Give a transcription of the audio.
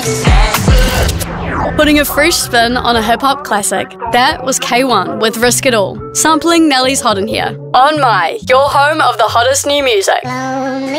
Putting a fresh spin on a hip-hop classic, that was K1 with Risk It All, sampling Nelly's Hot in Here. On My, your home of the hottest new music.